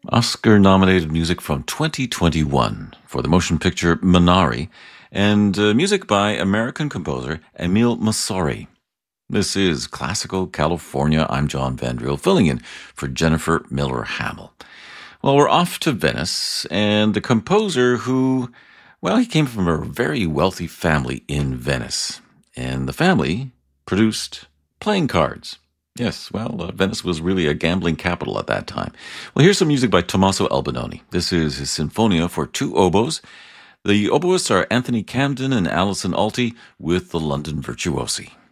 Oscar-nominated music from 2021 for the motion picture Minari, and music by American composer Emile Mosseri. This is Classical California. I'm John Vandriel, filling in for Jennifer Miller Hamill. Well, we're off to Venice, and the composer who, he came from a very wealthy family in Venice, and the family produced playing cards. Yes, Venice was really a gambling capital at that time. Well, here's some music by Tommaso Albinoni. This is his Sinfonia for two oboes. The oboists are Anthony Camden and Alison Alty with the London Virtuosi.